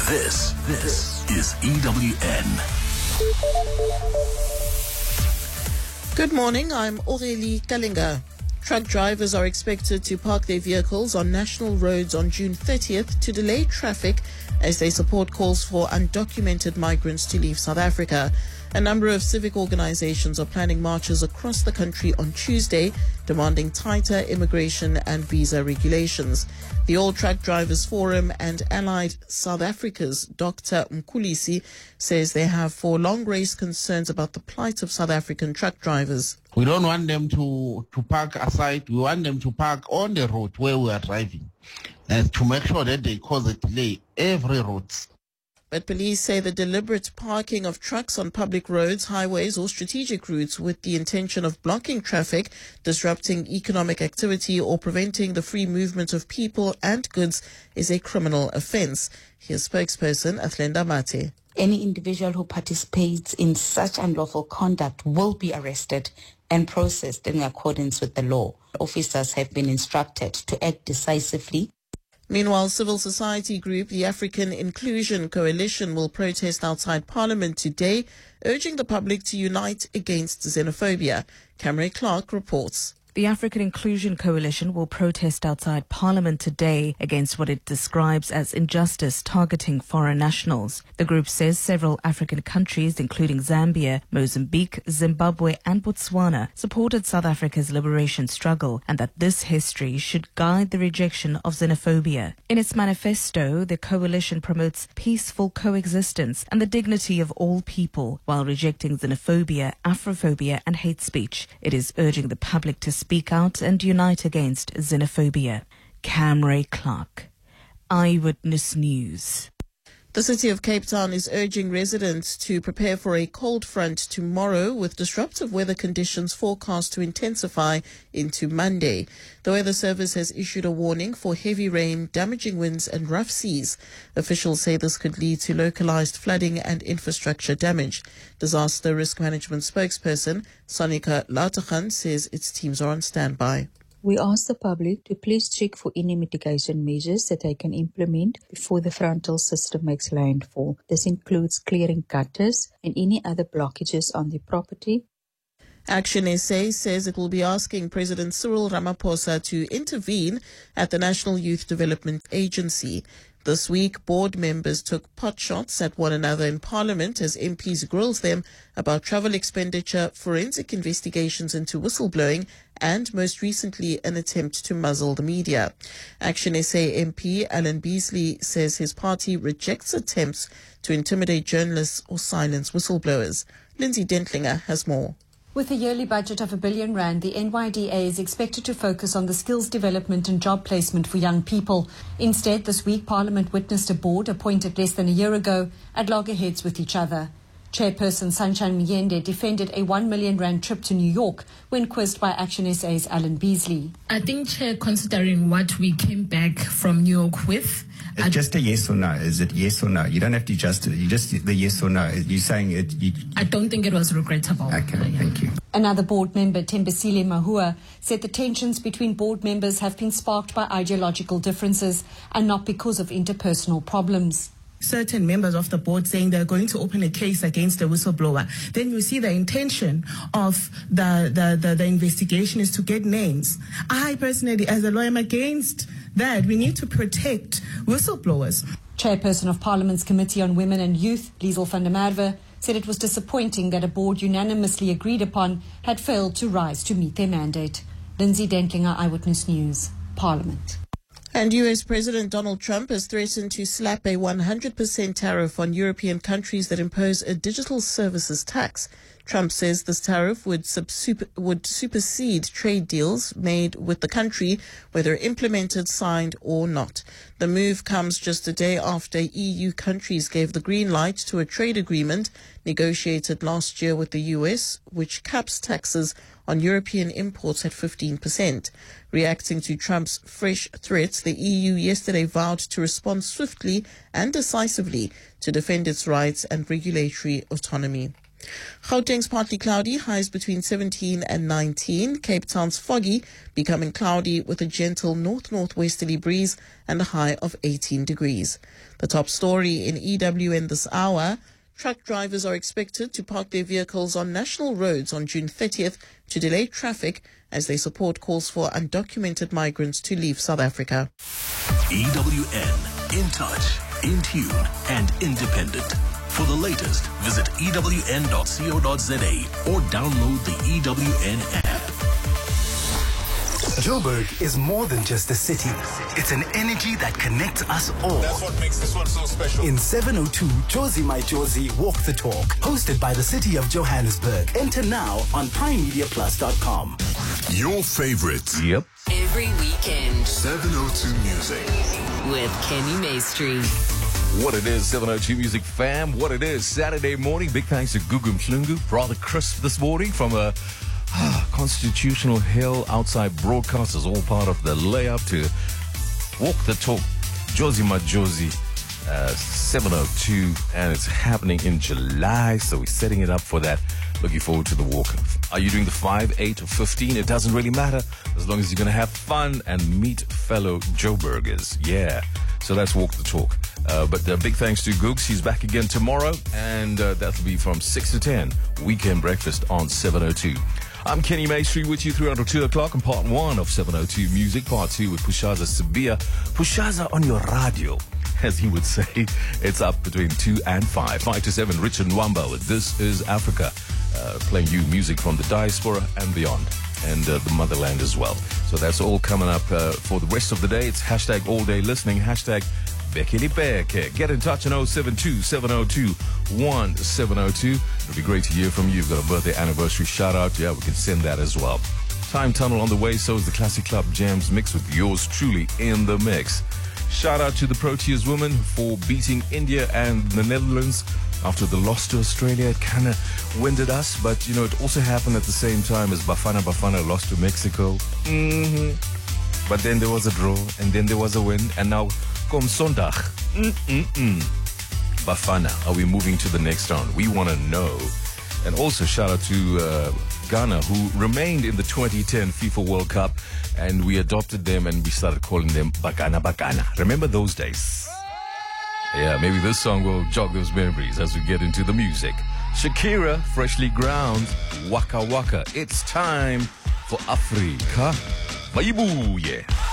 This is EWN. Good morning, I'm Aurélie Kalinga. Truck drivers are expected to park their vehicles on national roads on June 30th to delay traffic as they support calls for undocumented migrants to leave South Africa. A number of civic organizations are planning marches across the country on Tuesday, demanding tighter immigration and visa regulations. The All Truck Drivers Forum and Allied South Africa's Dr. Mkhulisi says they have for long raised concerns about the plight of South African truck drivers. We don't want them to park aside. We want them to park on the road where we are driving and to make sure that they cause a delay every road. But police say the deliberate parking of trucks on public roads, highways or strategic routes with the intention of blocking traffic, disrupting economic activity or preventing the free movement of people and goods is a criminal offence. Here's spokesperson Athlenda Mate. Any individual who participates in such unlawful conduct will be arrested and processed in accordance with the law. Officers have been instructed to act decisively. Meanwhile, civil society group the African Inclusion Coalition will protest outside Parliament today, urging the public to unite against xenophobia. Camry Clark reports. The African Inclusion Coalition will protest outside Parliament today against what it describes as injustice targeting foreign nationals. The group says several African countries, including Zambia, Mozambique, Zimbabwe and Botswana, supported South Africa's liberation struggle and that this history should guide the rejection of xenophobia. In its manifesto, the coalition promotes peaceful coexistence and the dignity of all people while rejecting xenophobia, Afrophobia and hate speech. It is urging the public to speak out and unite against xenophobia. Camry Clark, Eyewitness News. The city of Cape Town is urging residents to prepare for a cold front tomorrow with disruptive weather conditions forecast to intensify into Monday. The Weather Service has issued a warning for heavy rain, damaging winds and rough seas. Officials say this could lead to localized flooding and infrastructure damage. Disaster Risk Management spokesperson Sonika Lautachan says its teams are on standby. We ask the public to please check for any mitigation measures that they can implement before the frontal system makes landfall. This includes clearing gutters and any other blockages on the property. Action SA says it will be asking President Cyril Ramaphosa to intervene at the National Youth Development Agency. This week, board members took potshots at one another in Parliament as MPs grilled them about travel expenditure, forensic investigations into whistleblowing, and most recently, an attempt to muzzle the media. Action SA MP Alan Beasley says his party rejects attempts to intimidate journalists or silence whistleblowers. Lindsay Dentlinger has more. With a yearly budget of R1 billion, the NYDA is expected to focus on the skills development and job placement for young people. Instead, this week, Parliament witnessed a board appointed less than a year ago at loggerheads with each other. Chairperson Sunshine Muyende defended a R1 million trip to New York when quizzed by Action SA's Alan Beasley. I think, Chair, considering what we came back from New York with, it's just a yes or no. Is it yes or no? You don't have to just the yes or no. You're saying it. I don't think it was regrettable. Okay, thank you. Another board member, Tembisile Mahua, said the tensions between board members have been sparked by ideological differences and not because of interpersonal problems. Certain members of the board saying they're going to open a case against a whistleblower. Then you see the intention of the investigation is to get names. I personally, as a lawyer, am against that. We need to protect whistleblowers. Chairperson of Parliament's Committee on Women and Youth, Liesel van der Merwe, said it was disappointing that a board unanimously agreed upon had failed to rise to meet their mandate. Lindsay Dentlinger, Eyewitness News, Parliament. And US President Donald Trump has threatened to slap a 100% tariff on European countries that impose a digital services tax. Trump says this tariff would supersede trade deals made with the country, whether implemented, signed or not. The move comes just a day after EU countries gave the green light to a trade agreement negotiated last year with the US, which caps taxes on European imports at 15%. Reacting to Trump's fresh threats, the EU yesterday vowed to respond swiftly and decisively to defend its rights and regulatory autonomy. Gauteng's partly cloudy, highs between 17 and 19. Cape Town's foggy, becoming cloudy with a gentle north-northwesterly breeze and a high of 18 degrees. The top story in EWN this hour: truck drivers are expected to park their vehicles on national roads on June 30th to delay traffic as they support calls for undocumented migrants to leave South Africa. EWN, in touch, in tune, and independent. For the latest, visit ewn.co.za or download the EWN app. Joburg is more than just a city. It's an energy that connects us all. That's what makes this one so special. In 702, Jozi My Jozi Walk the Talk, hosted by the City of Johannesburg. Enter now on primemediaplus.com. Your favorite. Yep. Every weekend. 702 Music. With Kenny Maestri. What it is, 702 Music fam. What it is, Saturday morning. Big thanks to Gugu Mhlungu. Rather crisp this morning from a Constitutional Hill outside broadcasters, all part of the layup to Walk the Talk. Jozi My Jozi, 702, and it's happening in July, so we're setting it up for that. Looking forward to the walk. Are you doing the 5, 8, or 15? It doesn't really matter as long as you're going to have fun and meet fellow Joburgers. Yeah, so that's Walk the Talk. But big thanks to Googs. He's back again tomorrow, and that'll be from 6 to 10. Weekend breakfast on 702. I'm Kenny Maestri with you through until 2 o'clock in part 1 of 702 Music, part 2 with Pushaza Sabia. Pushaza on your radio, as he would say. It's up between 2 and 5. 5 to 7, Richard Nwamba with This Is Africa, playing you music from the diaspora and beyond, and the motherland as well. So that's all coming up for the rest of the day. It's hashtag all day listening, hashtag Bekilibeke. Get in touch on 072-702-1702. It'll be great to hear from you. You've got a birthday anniversary shout out. Yeah, we can send that as well. Time Tunnel on the way. So is the Classic Club Jams mix with yours truly in the mix. Shout out to the Proteas women for beating India and the Netherlands after the loss to Australia. It kind of winded us, but you know, it also happened at the same time as Bafana lost to Mexico. But then there was a draw, and then there was a win, and now Kom Sondag. Bafana, are we moving to the next round? We want to know. And also shout out to Ghana, who remained in the 2010 FIFA World Cup, and we adopted them and we started calling them Bakana Bakana. Remember those days? Yeah, maybe this song will jog those memories as we get into the music. Shakira, Freshly Ground, Waka Waka. It's time for Africa. Maibu, yeah.